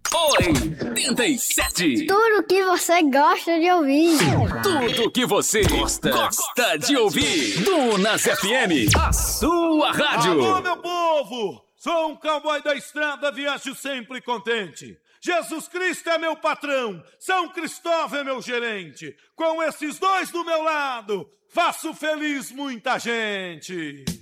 87. Tudo que você gosta de ouvir. Tudo que você gosta de ouvir. Dunas FM, a sua rádio. Alô, meu povo! Sou um cowboy da estrada, viajo sempre contente. Jesus Cristo é meu patrão, São Cristóvão é meu gerente. Com esses dois do meu lado, faço feliz muita gente.